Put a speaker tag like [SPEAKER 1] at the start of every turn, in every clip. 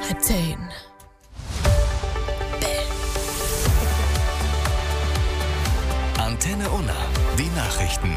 [SPEAKER 1] Kapitän.
[SPEAKER 2] Antenne Unna, die Nachrichten.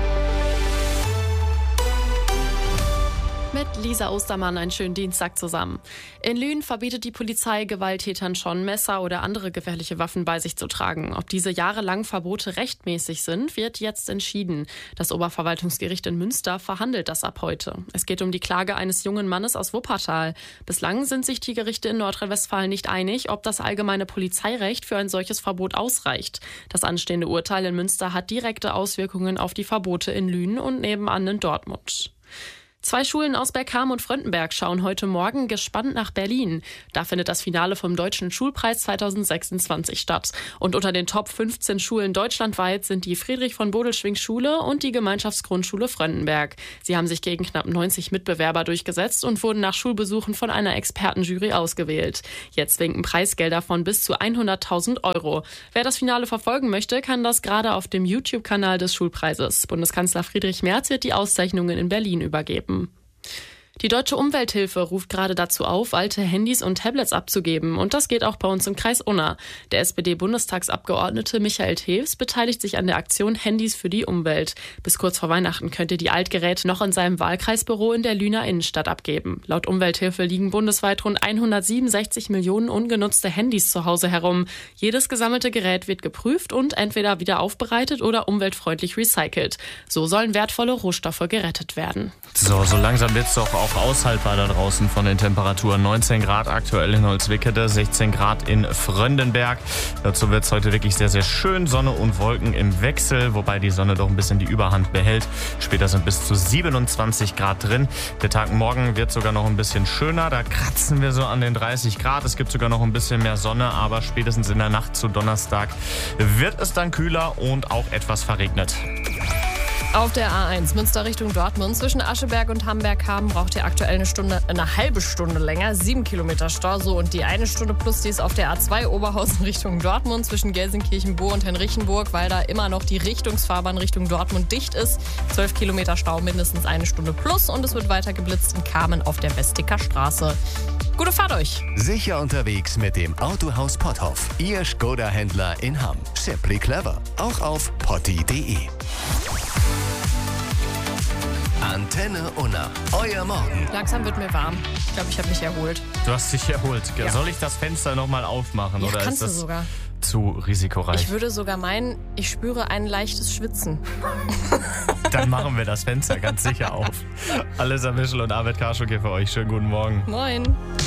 [SPEAKER 1] Mit Lisa Ostermann einen schönen Dienstag zusammen. In Lünen verbietet die Polizei Gewalttätern schon, Messer oder andere gefährliche Waffen bei sich zu tragen. Ob diese jahrelangen Verbote rechtmäßig sind, wird jetzt entschieden. Das Oberverwaltungsgericht in Münster verhandelt das ab heute. Es geht um die Klage eines jungen Mannes aus Wuppertal. Bislang sind sich die Gerichte in Nordrhein-Westfalen nicht einig, ob das allgemeine Polizeirecht für ein solches Verbot ausreicht. Das anstehende Urteil in Münster hat direkte Auswirkungen auf die Verbote in Lünen und nebenan in Dortmund. 2 Schulen aus Bergham und Fröndenberg schauen heute Morgen gespannt nach Berlin. Da findet das Finale vom Deutschen Schulpreis 2026 statt. Und unter den Top 15 Schulen deutschlandweit sind die Friedrich-von-Bodelschwingh-Schule und die Gemeinschaftsgrundschule Fröndenberg. Sie haben sich gegen knapp 90 Mitbewerber durchgesetzt und wurden nach Schulbesuchen von einer Expertenjury ausgewählt. Jetzt winken Preisgelder von bis zu 100.000 €. Wer das Finale verfolgen möchte, kann das gerade auf dem YouTube-Kanal des Schulpreises. Bundeskanzler Friedrich Merz wird die Auszeichnungen in Berlin übergeben. Die Deutsche Umwelthilfe ruft gerade dazu auf, alte Handys und Tablets abzugeben. Und das geht auch bei uns im Kreis Unna. Der SPD-Bundestagsabgeordnete Michael Tews beteiligt sich an der Aktion Handys für die Umwelt. Bis kurz vor Weihnachten könnt ihr die Altgeräte noch in seinem Wahlkreisbüro in der Lüner Innenstadt abgeben. Laut Umwelthilfe liegen bundesweit rund 167 Millionen ungenutzte Handys zu Hause herum. Jedes gesammelte Gerät wird geprüft und entweder wieder aufbereitet oder umweltfreundlich recycelt. So sollen wertvolle Rohstoffe gerettet werden.
[SPEAKER 3] So langsam wird's doch auch aushaltbar da draußen von den Temperaturen. 19 Grad aktuell in Holzwickede, 16 Grad in Fröndenberg. Dazu wird's heute wirklich sehr, sehr schön. Sonne und Wolken im Wechsel, wobei die Sonne doch ein bisschen die Überhand behält. Später sind bis zu 27 Grad drin. Der Tag morgen wird sogar noch ein bisschen schöner. Da kratzen wir so an den 30 Grad. Es gibt sogar noch ein bisschen mehr Sonne, aber spätestens in der Nacht zu Donnerstag wird es dann kühler und auch etwas verregnet.
[SPEAKER 4] Auf der A1 Münster Richtung Dortmund zwischen Ascheberg und Hamberg-Haben braucht ihr aktuell eine halbe Stunde länger, 7 Kilometer Stau. So, und die 1 Stunde plus, die ist auf der A2 Oberhausen Richtung Dortmund zwischen Gelsenkirchen-Bo und Henrichenburg, weil da immer noch die Richtungsfahrbahn Richtung Dortmund dicht ist. 12 Kilometer Stau, mindestens 1 Stunde plus, und es wird weiter geblitzt in Kamen auf der Westicker Straße. Gute Fahrt euch!
[SPEAKER 2] Sicher unterwegs mit dem Autohaus Potthoff. Ihr Skoda-Händler in Hamm. Simply clever. Auch auf potti.de. Antenne Unna. Euer Morgen.
[SPEAKER 4] Langsam wird mir warm. Ich glaube, ich habe mich erholt.
[SPEAKER 3] Du hast dich erholt.
[SPEAKER 4] Ja.
[SPEAKER 3] Soll ich das Fenster nochmal aufmachen?
[SPEAKER 4] Ja,
[SPEAKER 3] oder
[SPEAKER 4] kannst
[SPEAKER 3] ist das
[SPEAKER 4] du sogar.
[SPEAKER 3] zu risikoreich?
[SPEAKER 4] Ich würde sogar meinen, ich spüre ein leichtes Schwitzen.
[SPEAKER 3] Dann machen wir das Fenster ganz sicher auf. Alessa Mischel und Arvid Karschuk hier für euch. Schönen guten Morgen.
[SPEAKER 4] Moin.